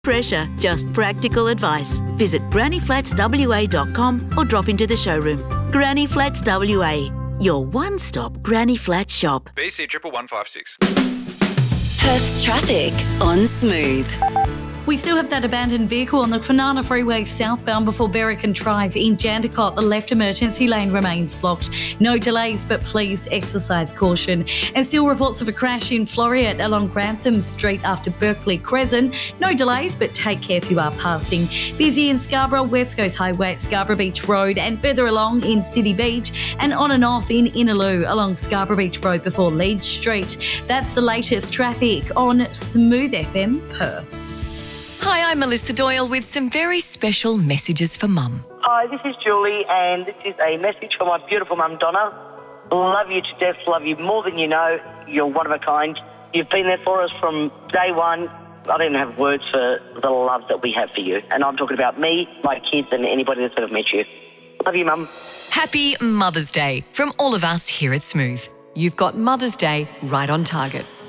pressure, just practical advice. Visit grannyflatswa.com or drop into the showroom. Granny Flats WA, your one-stop Granny Flat shop. BC 11156. Perth's traffic on Smooth. We still have that abandoned vehicle on the Kwinana Freeway southbound before Berrigan Drive in Jandakot. The left emergency lane remains blocked. No delays, but please exercise caution. And still reports of a crash in Floreat along Grantham Street after Berkeley Crescent. No delays, but take care if you are passing. Busy in Scarborough, West Coast Highway at Scarborough Beach Road, and further along in City Beach, and on and off in Innaloo along Scarborough Beach Road before Leeds Street. That's the latest traffic on Smooth FM Perth. Hi, I'm Melissa Doyle with some very special messages for Mum. Hi, this is Julie, and this is a message for my beautiful mum, Donna. Love you to death, love you more than you know. You're one of a kind. You've been there for us from day one. I don't even have words for the love that we have for you. And I'm talking about me, my kids, and anybody that's ever met you. Love you, Mum. Happy Mother's Day from all of us here at Smooth. You've got Mother's Day right on target.